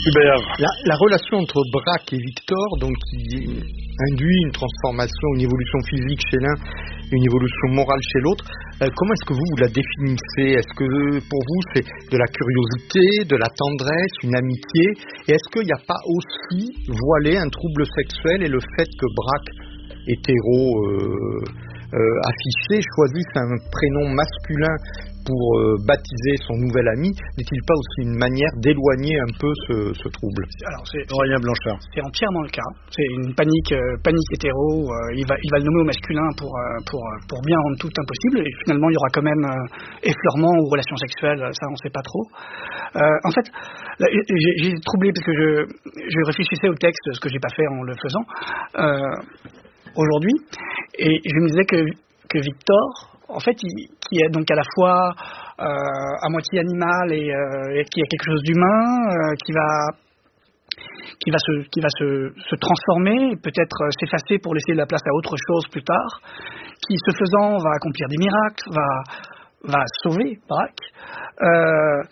Hubert. La relation entre Braque et Victor, donc qui induit une transformation, une évolution physique chez l'un, une évolution morale chez l'autre, comment est-ce que vous la définissez? Est-ce que pour vous c'est de la curiosité, de la tendresse, une amitié? Et est-ce qu'il n'y a pas aussi voilé un trouble sexuel et le fait que Braque, hétéro affiché, choisisse un prénom masculin pour baptiser son nouvel ami, n'est-il pas aussi une manière d'éloigner un peu ce trouble? Alors Aurélien Blanchard. C'est entièrement le cas. C'est une panique hétéro. Il va le nommer au masculin pour bien rendre tout impossible. Et finalement, il y aura quand même effleurement ou relations sexuelles. Ça, on ne sait pas trop. En fait, là, j'ai troublé parce que je réfléchissais au texte, ce que j'ai pas fait en le faisant aujourd'hui, et je me disais que Victor, en fait, qui est donc à la fois à moitié animal et qui a quelque chose d'humain, qui va se transformer, peut-être s'effacer pour laisser la place à autre chose plus tard, qui, ce faisant, va accomplir des miracles, va sauver Braque.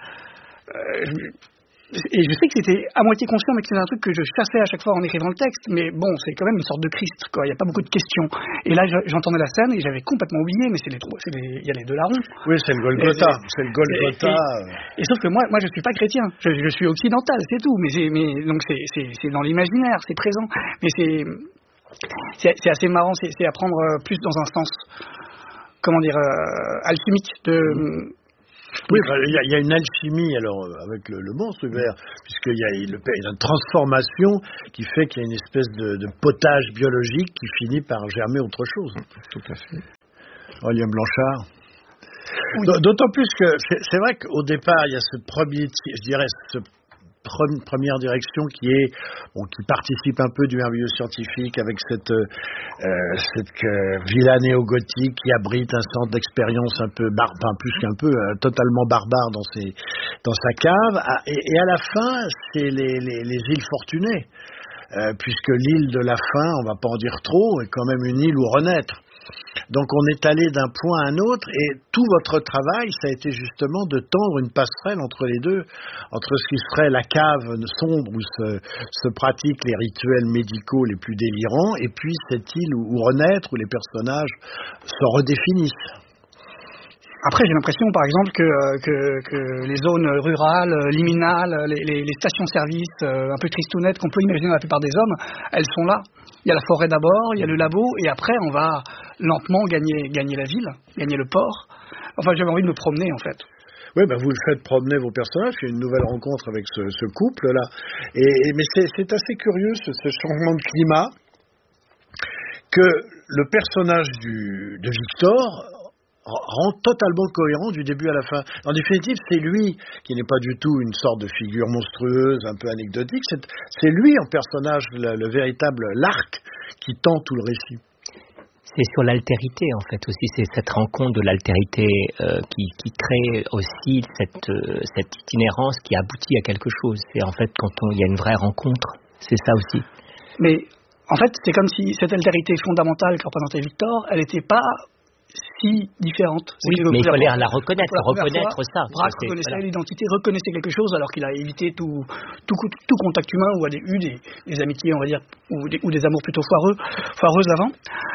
Et je sais que c'était à moitié conscient, mais que c'est un truc que je chassais à chaque fois en écrivant le texte. Mais bon, c'est quand même une sorte de Christ, quoi. Il n'y a pas beaucoup de questions. Et là, j'entendais la scène et j'avais complètement oublié, mais il y a les deux larrons. Oui, c'est le Golgotha. C'est le Golgotha. Et sauf que moi, je suis pas chrétien. Je suis occidental, c'est tout. Mais donc c'est dans l'imaginaire, c'est présent. Mais c'est assez marrant. C'est à prendre plus dans un sens, comment dire, alchimique de. Oui, il y a une alchimie alors avec le monstre Hubert, puisqu'il y a une transformation qui fait qu'il y a une espèce de potage biologique qui finit par germer autre chose. Tout à fait. Aurélien Blanchard. Oui. D'autant plus que c'est vrai qu'au départ il y a ce premier, je dirais, première direction qui participe un peu du merveilleux scientifique avec cette villa néo-gothique qui abrite un centre d'expérience un peu plus qu'un peu totalement barbare dans sa cave, et à la fin c'est les îles Fortunées, puisque l'île de la fin, on va pas en dire trop, est quand même une île où renaître. Donc on est allé d'un point à un autre, et tout votre travail, ça a été justement de tendre une passerelle entre les deux, entre ce qui serait la cave sombre où se pratiquent les rituels médicaux les plus délirants, et puis cette île où renaître, où les personnages se redéfinissent. Après, j'ai l'impression, par exemple, que les zones rurales, liminales, les stations-service un peu tristounettes qu'on peut imaginer dans la plupart des hommes, elles sont là. Il y a la forêt d'abord, il y a le labo, et après, on va lentement gagner la ville, gagner le port. Enfin, j'avais envie de me promener, en fait. Oui, vous faites promener vos personnages. Il y a une nouvelle rencontre avec ce couple-là. Mais c'est assez curieux, ce changement de climat, que le personnage de Victor rend totalement cohérent du début à la fin. En définitive, c'est lui qui n'est pas du tout une sorte de figure monstrueuse, un peu anecdotique. C'est lui en personnage, le véritable l'arc qui tend tout le récit. C'est sur l'altérité en fait aussi, c'est cette rencontre de l'altérité qui crée aussi cette itinérance qui aboutit à quelque chose. C'est en fait quand il y a une vraie rencontre, c'est ça aussi. Mais en fait, c'est comme si cette altérité fondamentale que représentait Victor, elle n'était pas si différente. Oui, mais il fallait la reconnaître ça. Braque reconnaissait l'identité, reconnaissait quelque chose alors qu'il a évité tout contact humain ou a eu des amitiés, on va dire, ou des amours plutôt foireuses avant.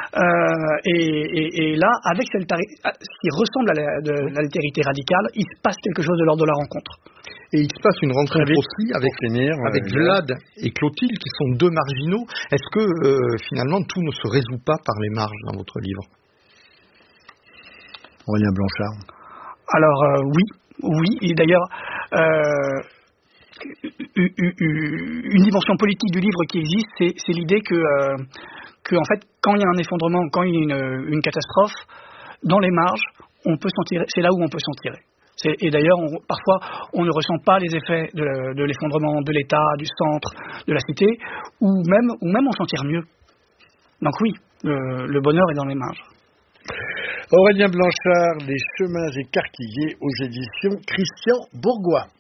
Et là, avec ce qui ressemble à l'altérité radicale, il se passe quelque chose de l'ordre de la rencontre. Et il se passe une rencontre aussi avec Vlad et Clotilde, qui sont deux marginaux. Est-ce que finalement tout ne se résout pas par les marges dans votre livre? Aurélien Blanchard. Alors oui, et d'ailleurs une dimension politique du livre qui existe, c'est l'idée que en fait, quand il y a un effondrement, quand il y a une catastrophe, dans les marges, on peut s'en tirer. C'est là où on peut s'en tirer. Et d'ailleurs, parfois, on ne ressent pas les effets de l'effondrement de l'État, du centre, de la cité, ou même on s'en tire mieux. Donc oui, le bonheur est dans les marges. Aurélien Blanchard, Les chemins écarquillés aux éditions Christian Bourgois.